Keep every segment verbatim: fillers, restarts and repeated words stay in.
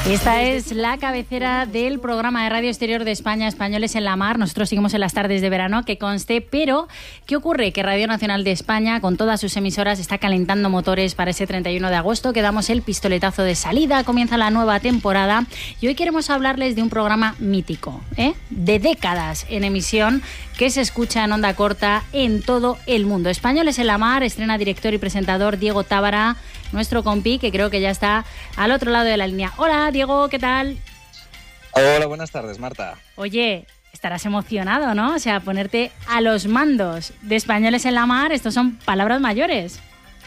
Esta es la cabecera del programa de Radio Exterior de España, Españoles en la Mar. Nosotros seguimos en las tardes de verano, que conste, pero ¿qué ocurre? Que Radio Nacional de España, con todas sus emisoras, está calentando motores para ese treinta y uno de agosto, que damos el pistoletazo de salida, comienza la nueva temporada y hoy queremos hablarles de un programa mítico, ¿eh? de décadas en emisión, que se escucha en onda corta en todo el mundo. Españoles en la Mar, estrena director y presentador Diego Tábara, nuestro compi, que creo que ya está al otro lado de la línea. Hola, Diego, ¿qué tal? Hola, buenas tardes, Marta. Oye, estarás emocionado, ¿no? O sea, ponerte a los mandos de Españoles en la Mar, estos son palabras mayores.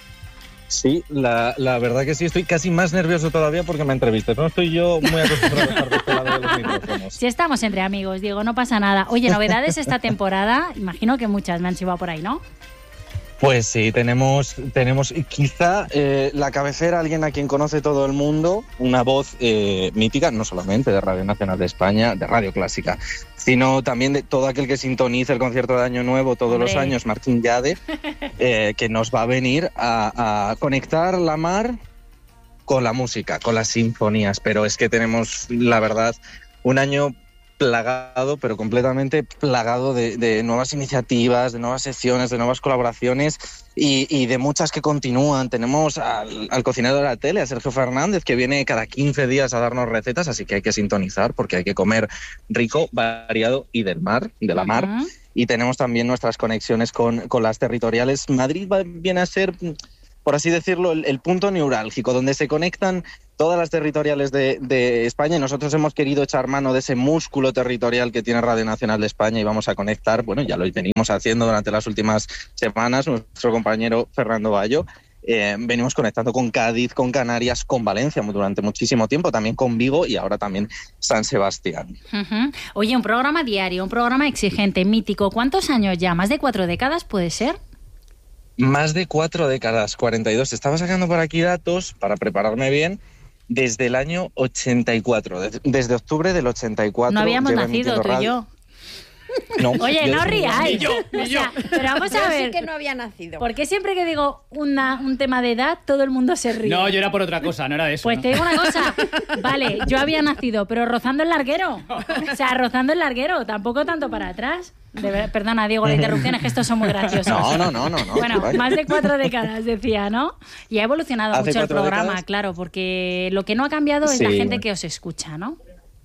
Sí, la, la verdad que sí, estoy casi más nervioso todavía porque me entrevistas. No estoy yo muy acostumbrado a estar de este lado de los micrófonos. Si estamos entre amigos, Diego, no pasa nada. Oye, novedades esta temporada, imagino que muchas me han chivado por ahí, ¿no? Pues sí, tenemos, tenemos quizá eh, la cabecera, alguien a quien conoce todo el mundo, una voz eh, mítica, no solamente de Radio Nacional de España, de Radio Clásica, sino también de todo aquel que sintoniza el concierto de Año Nuevo todos Hombre. los años, Martín Yade, eh, que nos va a venir a, a conectar la mar con la música, con las sinfonías. Pero es que tenemos, la verdad, un año plagado, pero completamente plagado de, de nuevas iniciativas, de nuevas secciones, de nuevas colaboraciones y, y de muchas que continúan. Tenemos al, al cocinero de la tele, a Sergio Fernández, que viene cada quince días a darnos recetas, así que hay que sintonizar porque hay que comer rico, variado y del mar, de la mar. Uh-huh. Y tenemos también nuestras conexiones con, con las territoriales. Madrid va, viene a ser, por así decirlo, el, el punto neurálgico, donde se conectan todas las territoriales de, de España, y nosotros hemos querido echar mano de ese músculo territorial que tiene Radio Nacional de España y vamos a conectar, bueno, ya lo venimos haciendo durante las últimas semanas, nuestro compañero Fernando Bayo, eh, venimos conectando con Cádiz, con Canarias, con Valencia durante muchísimo tiempo, también con Vigo y ahora también San Sebastián. Uh-huh. Oye, un programa diario, un programa exigente, mítico, ¿cuántos años ya? ¿Más de cuatro décadas puede ser? Más de cuatro décadas, cuarenta y dos. Estaba sacando por aquí datos para prepararme bien. Desde el año ochenta y cuatro, desde, desde octubre del ochenta y cuatro. No habíamos nacido tú y yo. No, Oye, no ríais. Ni yo, ni yo. O sea, pero vamos a yo ver. sí que no había nacido. ¿Por qué siempre que digo una, un tema de edad, todo el mundo se ríe? No, yo era por otra cosa, no era de eso. Pues ¿no? te digo una cosa. Vale, yo había nacido, pero rozando el larguero. O sea, rozando el larguero, tampoco tanto para atrás. De ver, perdona, Diego, la interrupción es que estos son muy graciosos. No, no, no, no. no bueno, más de cuatro décadas, decía, ¿no? Y ha evolucionado Hace mucho el programa, décadas. Claro, porque lo que no ha cambiado es Sí. la gente que os escucha, ¿no?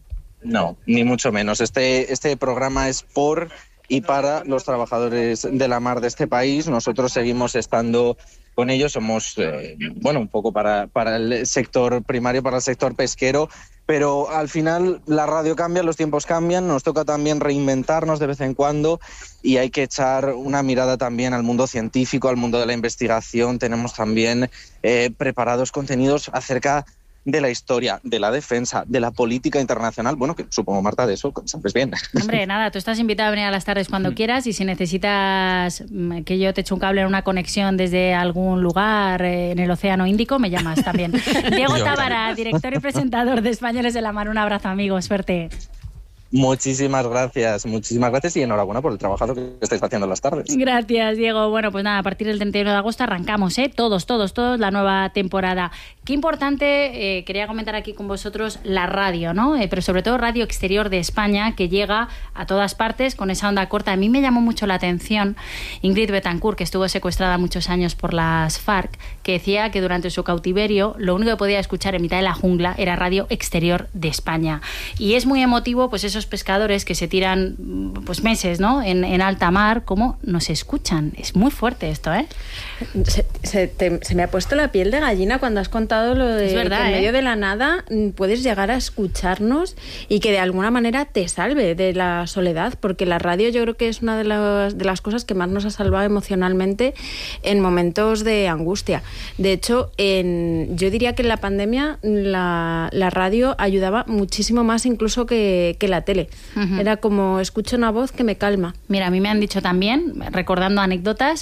No, ni mucho menos. Este, este programa es por y para los trabajadores de la mar de este país. Nosotros seguimos estando con ellos, somos, eh, bueno, un poco para, para el sector primario, para el sector pesquero, pero al final la radio cambia, los tiempos cambian, nos toca también reinventarnos de vez en cuando y hay que echar una mirada también al mundo científico, al mundo de la investigación. Tenemos también eh, preparados contenidos acerca de la historia, de la defensa, de la política internacional. Bueno, que supongo, Marta, de eso sabes bien. Hombre, nada, tú estás invitada a venir a las tardes cuando quieras y si necesitas que yo te eche un cable en una conexión desde algún lugar eh, en el Océano Índico, me llamas también. Diego Tábara, director y presentador de Españoles en la Mar. Un abrazo, amigo, suerte. Muchísimas gracias, muchísimas gracias y enhorabuena por el trabajo que estáis haciendo en las tardes. Gracias, Diego. Bueno, pues nada, a partir del treinta y uno de agosto arrancamos, ¿eh? Todos, todos, todos, la nueva temporada. Qué importante, eh, quería comentar aquí con vosotros la radio, ¿no? Eh, pero sobre todo Radio Exterior de España, que llega a todas partes con esa onda corta. A mí me llamó mucho la atención Ingrid Betancourt, que estuvo secuestrada muchos años por las FARC, que decía que durante su cautiverio lo único que podía escuchar en mitad de la jungla era Radio Exterior de España. Y es muy emotivo, pues eso pescadores que se tiran pues meses, ¿no? en, en alta mar, cómo nos escuchan. Es muy fuerte esto, ¿eh? Se, se, te, se me ha puesto la piel de gallina cuando has contado lo de es verdad, que en ¿eh? medio de la nada puedes llegar a escucharnos y que de alguna manera te salve de la soledad, porque la radio yo creo que es una de las, de las cosas que más nos ha salvado emocionalmente en momentos de angustia. De hecho, en, yo diría que en la pandemia la, la radio ayudaba muchísimo más incluso que, que la tele. Uh-huh. Era como, escucho una voz que me calma. Mira, a mí me han dicho también, recordando anécdotas,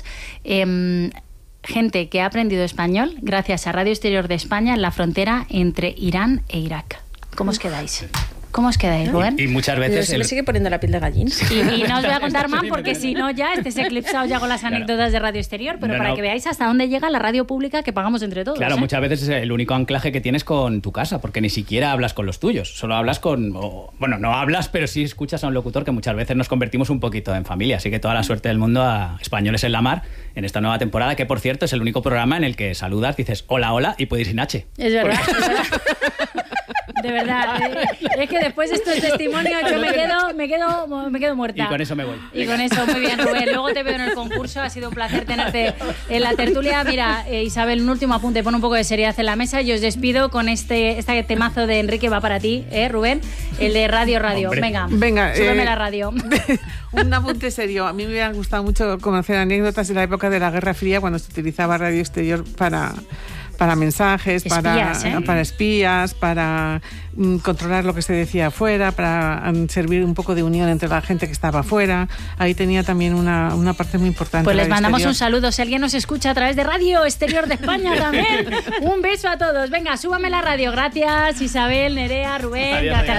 eh, gente que ha aprendido español gracias a Radio Exterior de España en la frontera entre Irán e Irak. ¿Cómo os quedáis? ¿Cómo os quedáis, Rubén? Y, y muchas veces... Se el... me sigue poniendo la piel de gallina. Y, y no os voy a contar más porque si no ya estés eclipsado ya con las anécdotas claro. de Radio Exterior, pero no, para no. que veáis hasta dónde llega la radio pública que pagamos entre todos. Claro, ¿eh? muchas veces es el único anclaje que tienes con tu casa, porque ni siquiera hablas con los tuyos, solo hablas con... O, bueno, no hablas, pero sí escuchas a un locutor que muchas veces nos convertimos un poquito en familia, así que toda la suerte del mundo a Españoles en la Mar en esta nueva temporada, que por cierto es el único programa en el que saludas, dices hola, hola y puedes ir sin H. Es verdad, es verdad. De verdad, eh, es que después de estos testimonios yo me quedo, me quedo, me quedo muerta. Y con eso me voy. Y con eso, muy bien, Rubén. Luego te veo en el concurso, ha sido un placer tenerte en la tertulia. Mira, eh, Isabel, un último apunte, pon un poco de seriedad en la mesa y os despido con este, este temazo de Enrique, va para ti, ¿eh, Rubén? El de Radio Radio. Hombre. Venga, Venga súbeme eh, la radio. Un apunte serio. A mí me hubiera gustado mucho conocer anécdotas de la época de la Guerra Fría, cuando se utilizaba Radio Exterior para... para mensajes, espías, para, ¿eh? para espías, para mm, controlar lo que se decía afuera, para um, servir un poco de unión entre la gente que estaba afuera. Ahí tenía también una, una parte muy importante. Pues les mandamos exterior. un saludo. Si alguien nos escucha a través de Radio Exterior de España también, un beso a todos. Venga, súbame la radio. Gracias, Isabel, Nerea, Rubén. Adiós, gracias.